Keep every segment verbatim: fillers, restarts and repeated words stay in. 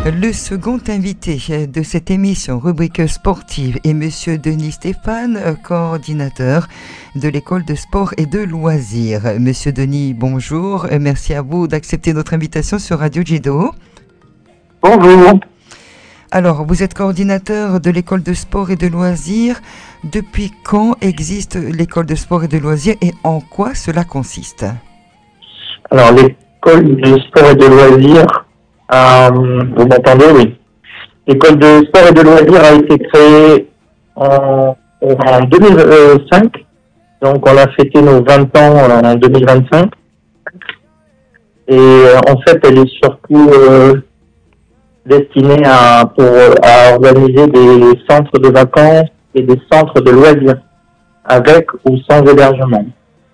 Le second invité de cette émission rubrique sportive est Monsieur Denis Stéphane, coordinateur de l'école de sport et de loisirs. Monsieur Denis, bonjour. Merci à vous d'accepter notre invitation sur Radio Jido. Bonjour. Alors, vous êtes coordinateur de l'école de sport et de loisirs. Depuis quand existe l'école de sport et de loisirs et en quoi cela consiste? Alors, l'école de sport et de loisirs, euh, vous m'entendez, oui. L'école de sport et de loisirs a été créée en, en deux mille cinq. Donc, on a fêté nos vingt ans en deux mille vingt-cinq. Et euh, en fait, elle est surtout euh, destinée à, pour, à organiser des centres de vacances et des centres de loisirs, avec ou sans hébergement.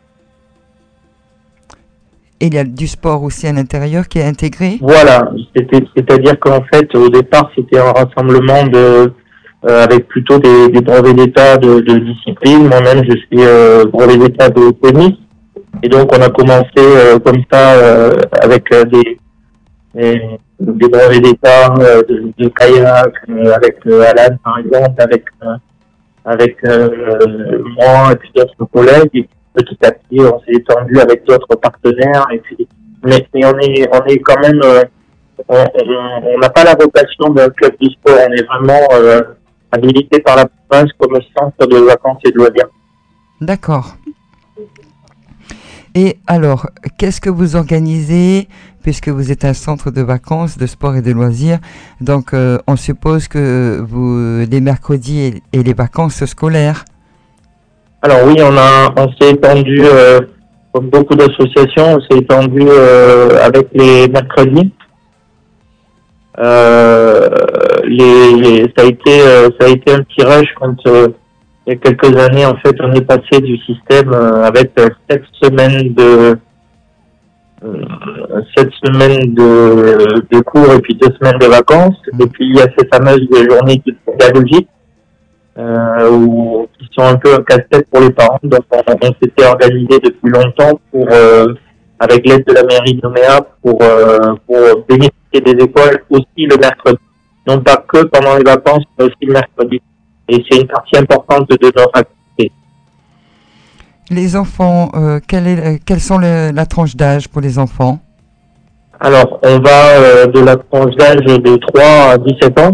Et il y a du sport aussi à l'intérieur qui est intégré? Voilà, c'était, c'est-à-dire qu'en fait, au départ, c'était un rassemblement de, euh, avec plutôt des, des brevets d'état de, de discipline. Moi-même, je suis euh, brevet d'état de tennis. Et donc, on a commencé euh, comme ça, euh, avec euh, des, des, des brevets d'état euh, de, de kayak, euh, avec euh, Alan, par exemple, avec, euh, avec euh, moi et puis d'autres collègues. Et petit à petit, on s'est étendu avec d'autres partenaires. Et puis, mais, mais on est, on est quand même, euh, on n'a pas la vocation d'un club de sport. On est vraiment euh, habilité par la province comme centre de vacances et de loisirs. D'accord. Et alors, qu'est-ce que vous organisez, puisque vous êtes un centre de vacances, de sport et de loisirs? Donc, euh, on suppose que vous, les mercredis et, et les vacances scolaires. Alors oui, on a, on s'est étendu, euh, comme beaucoup d'associations, on s'est étendu euh, avec les mercredis. Euh, les, les, ça a été, euh, ça a été un petit rush quand euh, il y a quelques années, en fait, on est passé du système euh, avec euh, sept semaines de euh, sept semaines de, de cours et puis deux semaines de vacances. Et puis il y a ces fameuses journées pédagogiques. Euh, où, qui sont un peu un casse-tête pour les parents. Donc on, on s'était organisé depuis longtemps pour, euh, avec l'aide de la mairie de Nouméa, pour, euh, pour bénéficier des écoles aussi le mercredi. Non pas que pendant les vacances, mais aussi le mercredi. Et c'est une partie importante de notre activité. Les enfants, euh, quelle est, quelles sont les, la tranche d'âge pour les enfants? Alors, on va euh, de la tranche d'âge de trois à dix-sept ans.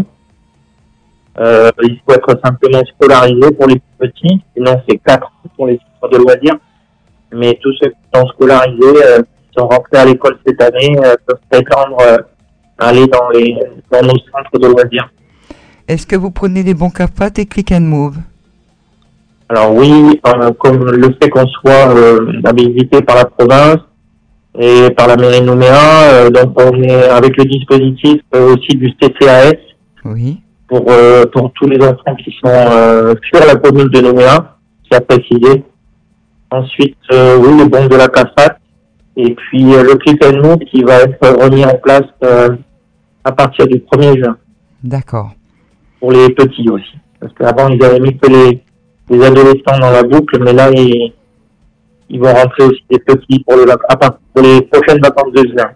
Euh, il faut être simplement scolarisé pour les petits, sinon c'est quatre pour les centres de loisirs. Mais tous ceux qui sont scolarisés, euh, qui sont rentrés à l'école cette année, euh, peuvent prétendre euh, aller dans, les, dans nos centres de loisirs. Est-ce que vous prenez des bons capas et click and move? Alors oui, euh, comme le fait qu'on soit euh, habilité par la province et par la mairie de Nouméa, euh, donc on est avec le dispositif euh, aussi du C C A S. Oui. Pour, euh, pour tous les enfants qui sont euh, sur la commune de Nouméa, c'est à préciser. Ensuite, euh, oui, le bon de la C A F A T. Et puis euh, le click and move qui va être remis en place euh, à partir du premier juin. D'accord. Pour les petits aussi. Parce qu'avant, ils avaient mis que les, les adolescents dans la boucle, mais là, ils, ils vont rentrer aussi des petits pour les, à part, pour les prochaines vacances de juin.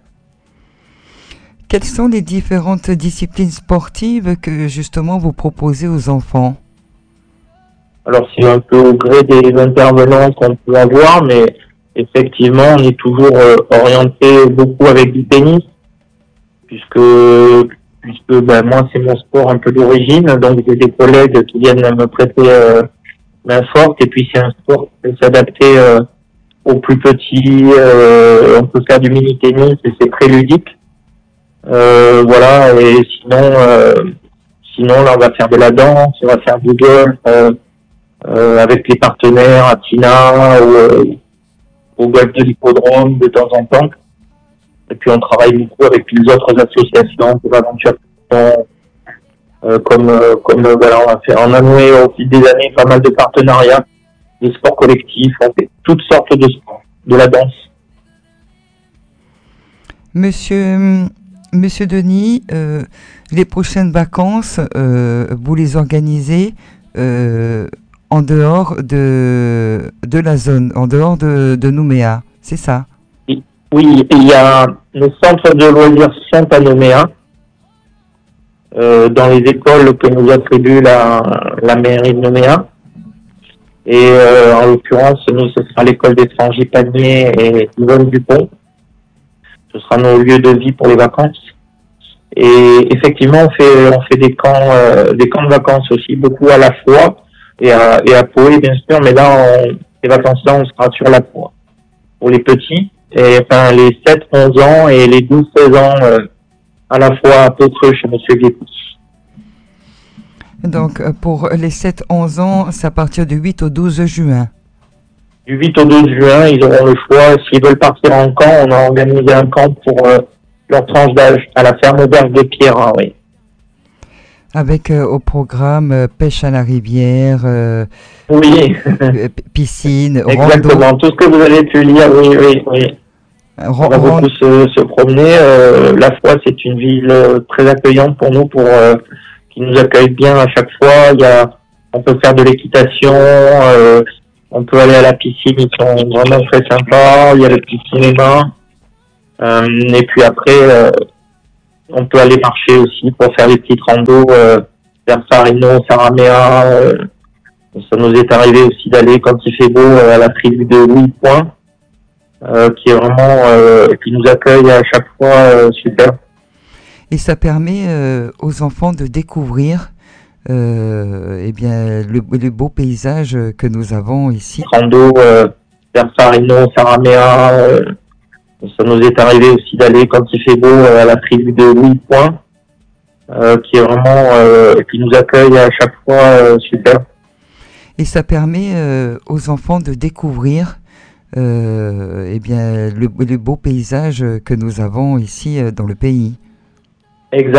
Quelles sont les différentes disciplines sportives que justement vous proposez aux enfants? Alors c'est un peu au gré des intervenants qu'on peut avoir, mais effectivement on est toujours euh, orienté beaucoup avec du tennis, puisque puisque ben, moi c'est mon sport un peu d'origine, donc j'ai des collègues qui viennent me prêter euh, main forte, et puis c'est un sport qui peut s'adapter euh, aux plus petits, euh, on peut faire du mini-tennis et c'est très ludique. Euh, voilà, et sinon, euh, sinon là on va faire de la danse, on va faire du golf euh, euh, avec les partenaires à Tina ou euh, au golf de l'hippodrome de temps en temps. Et puis on travaille beaucoup avec les autres associations pour l'aventure, euh, comme euh, comme euh, voilà, on a fait, on a noué au fil des années pas mal de partenariats, des sports collectifs, on fait toutes sortes de sports, de la danse. Monsieur Monsieur Denis, euh, les prochaines vacances, euh, vous les organisez euh, en dehors de, de la zone, en dehors de, de Nouméa, c'est ça? Oui, il y a les centres de loisirs sont à Nouméa. euh, dans les écoles que nous attribue la, la mairie de Nouméa. Et euh, en l'occurrence, nous, ce sera l'école des Frangipaniers et Yvonne Dupont. Ce sera nos lieux de vie pour les vacances. Et effectivement, on fait, on fait des camps, euh, des camps de vacances aussi, beaucoup à la fois et à, et à Poé, bien sûr. Mais là, on, les vacances-là, on sera sur la Poix pour les petits. Et enfin, les sept onze ans et les douze seize ans, euh, à la fois à Pautreux chez Monsieur Guépous. Donc, pour les sept onze ans, c'est à partir du huit au douze juin. Du huit au douze juin, ils auront le choix. S'ils veulent partir en camp, on a organisé un camp pour euh, leur tranche d'âge à la ferme auberge de Pierre, oui. Avec euh, au programme euh, pêche à la rivière, euh, Oui, euh, piscine, exactement. rando. Tout ce que vous avez pu lire, oui, oui, oui. Ran- On va ran- beaucoup se, se promener. Euh, la Foix, c'est une ville euh, très accueillante pour nous, pour euh, qui nous accueille bien à chaque fois. Il y a, on peut faire de l'équitation, euh, on peut aller à la piscine, ils sont vraiment très sympas. Il y a le petit cinéma. Euh, et puis après, euh, on peut aller marcher aussi pour faire des petites randos euh, vers Farino, Saramea. Euh, ça nous est arrivé aussi d'aller, quand il fait beau, euh, à la tribu de Louis Point, euh, qui est vraiment, euh, qui nous accueille à chaque fois euh, super. Et ça permet euh, aux enfants de découvrir euh, eh bien, le, le beau paysage que nous avons ici. Rando euh, vers Farino, Saramea. Euh, ça nous est arrivé aussi d'aller, quand il fait beau, euh, à la tribu de Louis Point, euh, qui est vraiment, euh, qui nous accueille à chaque fois euh, super. Et ça permet euh, aux enfants de découvrir euh, eh bien, le, le beau paysage que nous avons ici euh, dans le pays. Exactement.